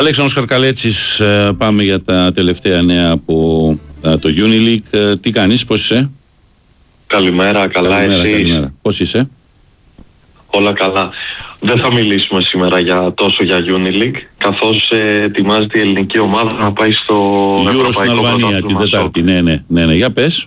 Αλέξανδρος Καρκαλέτσης, πάμε για τα τελευταία νέα από το Unileague. Τι κάνεις, πώς είσαι? Καλημέρα, καλά. Καλημέρα. Πώς είσαι? Όλα καλά. Δεν θα μιλήσουμε σήμερα τόσο για Unileague, καθώς ετοιμάζεται η ελληνική ομάδα να πάει στο Euro στην Αλβανία την Τετάρτη. Ναι, για πες.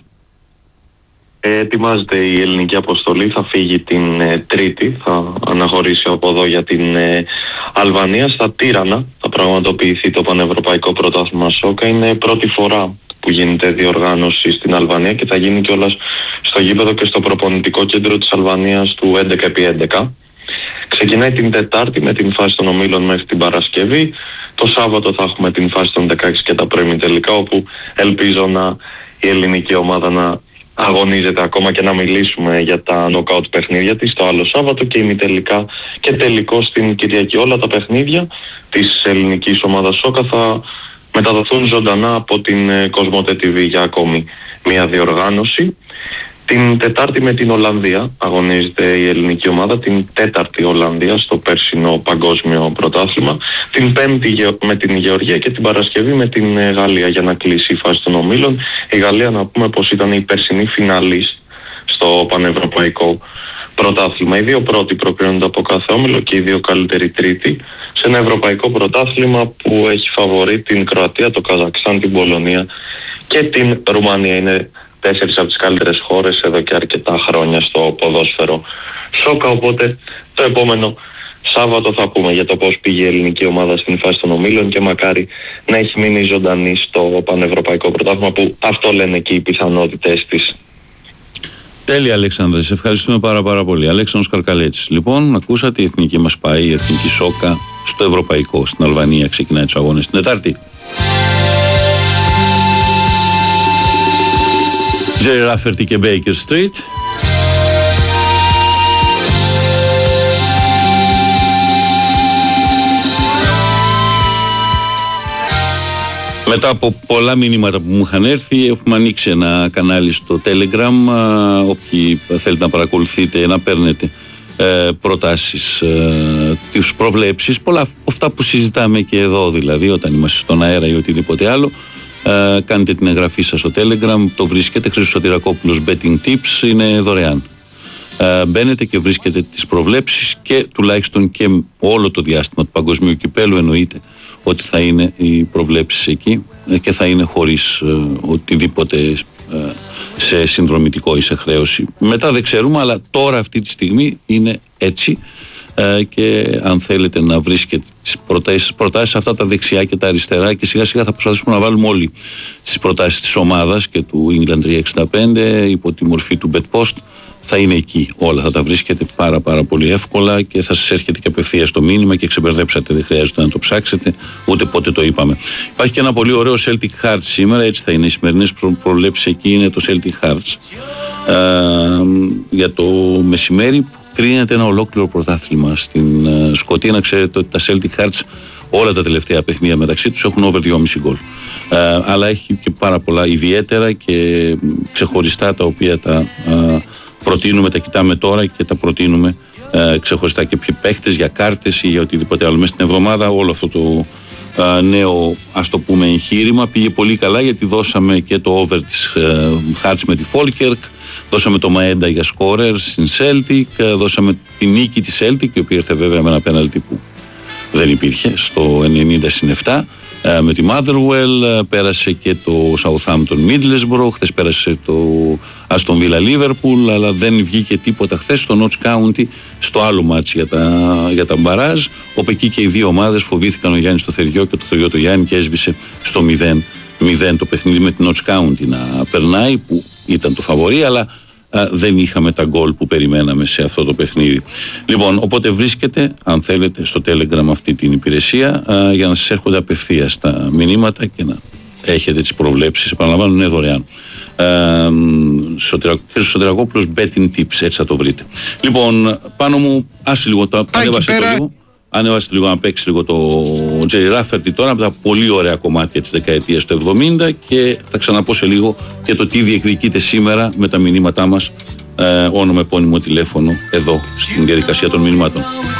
Ετοιμάζεται η ελληνική αποστολή, θα φύγει την Τρίτη, θα αναχωρήσει από εδώ για την Αλβανία. Στα Τύρανα θα πραγματοποιηθεί το Πανευρωπαϊκό Πρωτάθλημα Σόκα. Είναι πρώτη φορά που γίνεται διοργάνωση στην Αλβανία και θα γίνει κιόλας στο γήπεδο και στο προπονητικό κέντρο της Αλβανίας του 11x11. Ξεκινάει την Τετάρτη με την φάση των ομίλων μέχρι την Παρασκευή. Το Σάββατο θα έχουμε την φάση των 16 και τα προημιτελικά, όπου ελπίζω η ελληνική ομάδα να αγωνίζεται ακόμα και να μιλήσουμε για τα νοκάουτ παιχνίδια της το άλλο Σάββατο και ημιτελικά και τελικό στην Κυριακή. Όλα τα παιχνίδια της ελληνικής ομάδας Σόκα θα μεταδοθούν ζωντανά από την Κοσμοτέ TV για ακόμη μια διοργάνωση. Την Τετάρτη με την Ολλανδία αγωνίζεται η ελληνική ομάδα, την τέταρτη Ολλανδία στο περσινό παγκόσμιο πρωτάθλημα. Την Πέμπτη με την Γεωργία και την Παρασκευή με την Γαλλία για να κλείσει η φάση των ομίλων. Η Γαλλία, να πούμε πως ήταν η περσινή φιναλίστ στο πανευρωπαϊκό πρωτάθλημα. Οι δύο πρώτοι προκρίνονται από κάθε όμιλο και οι δύο καλύτεροι τρίτοι σε ένα ευρωπαϊκό πρωτάθλημα που έχει φαβορί την Κροατία, το Καζακστάν, την Πολωνία και την Ρουμανία. Είναι 4 από τις καλύτερες χώρες εδώ και αρκετά χρόνια στο ποδόσφαιρο Σόκα, οπότε το επόμενο Σάββατο θα πούμε για το πώς πήγε η ελληνική ομάδα στην φάση των ομίλων και μακάρι να έχει μείνει ζωντανή στο πανευρωπαϊκό πρωτάθλημα, που αυτό λένε και οι πιθανότητες της. Τέλεια, Αλέξανδρε, σε ευχαριστούμε πάρα πολύ. Αλέξανδρος Καρκαλέτσης. Λοιπόν, ακούσατε, η εθνική μας πάει, η εθνική Σόκα στο ευρωπαϊκό, στην Αλβανία, ξεκινάει τους αγώνες την Τετάρτη. Jerry Rafferty και Baker Street. Μετά από πολλά μηνύματα που μου είχαν έρθει, έχουμε ανοίξει ένα κανάλι στο Telegram. Όποιοι θέλετε να παρακολουθείτε, να παίρνετε προτάσεις, τις προβλέψεις, πολλά αυτά που συζητάμε και εδώ, δηλαδή όταν είμαστε στον αέρα ή οτιδήποτε άλλο. Κάνετε την εγγραφή σας στο Telegram, το βρίσκετε, Χρήστος Σωτηρακόπουλος Betting Tips, είναι δωρεάν. Μπαίνετε και βρίσκετε τις προβλέψεις και τουλάχιστον και όλο το διάστημα του παγκοσμίου κυπέλου εννοείται ότι θα είναι οι προβλέψεις εκεί και θα είναι χωρίς οτιδήποτε σε συνδρομητικό ή σε χρέωση. Μετά δεν ξέρουμε, αλλά τώρα αυτή τη στιγμή είναι έτσι. Και αν θέλετε να βρίσκετε τις προτάσεις αυτά τα δεξιά και τα αριστερά, και σιγά σιγά θα προσπαθήσουμε να βάλουμε όλοι τις προτάσεις της ομάδας και του England 365 υπό τη μορφή του BetPost, θα είναι εκεί όλα, θα τα βρίσκετε πάρα πολύ εύκολα και θα σας έρχεται και απευθείας το μήνυμα και ξεμπερδέψατε, δεν χρειάζεται να το ψάξετε ούτε πότε το είπαμε. Υπάρχει και ένα πολύ ωραίο Celtic Hearts σήμερα, έτσι θα είναι οι σημερινές προβλέψεις, εκεί είναι το Celtic Hearts για το μεσημέρι, που κρίνεται ένα ολόκληρο πρωτάθλημα στην Σκωτία. Να ξέρετε ότι τα Celtic Hearts όλα τα τελευταία παιχνίδια μεταξύ τους έχουν over 2,5 γκολ. Αλλά έχει και πάρα πολλά ιδιαίτερα και ξεχωριστά, τα οποία τα προτείνουμε, τα κοιτάμε τώρα και τα προτείνουμε ξεχωριστά και ποιοι παίχτες για κάρτες ή για οτιδήποτε άλλο μέσα στην εβδομάδα. Όλο αυτό το νέο, ας το πούμε, εγχείρημα πήγε πολύ καλά, γιατί δώσαμε και το over της Hearts με τη Falkirk, δώσαμε το Maeda για scorer στην Celtic, δώσαμε τη νίκη της Celtic, η οποία ήρθε βέβαια με ένα πέναλτι που δεν υπήρχε στο 90-7 με τη Motherwell. Πέρασε και το Southampton Middlesbrough, χθες πέρασε το Aston Villa Liverpool, αλλά δεν βγήκε τίποτα χθες στο Notts County, στο άλλο μάτς για τα μπαράζ, όπου εκεί και οι δύο ομάδες φοβήθηκαν ο Γιάννης το Θεριό και το Θεριό το Γιάννη, και έσβησε στο 0-0 το παιχνίδι, με την Notts County να περνάει, που ήταν το φαβορί, αλλά δεν είχαμε τα γκολ που περιμέναμε σε αυτό το παιχνίδι. Λοιπόν, οπότε βρίσκεται, αν θέλετε, στο Telegram αυτή την υπηρεσία για να σας έρχονται απευθείας τα μηνύματα και να έχετε τις προβλέψεις. Επαναλαμβάνω, είναι δωρεάν. Χρήστος Σωτηρακόπουλος Betting Tips, έτσι θα το βρείτε. Λοιπόν, πάνω μου, άσε λίγο, ανέβασε λίγο να παίξει λίγο το Jerry Rafferty τώρα, από τα πολύ ωραία κομμάτια της δεκαετίας του 70, και θα ξαναπώ σε λίγο και το τι διεκδικείται σήμερα με τα μηνύματά μας, όνομα, επώνυμο, τηλέφωνο, εδώ στην διαδικασία των μηνυμάτων.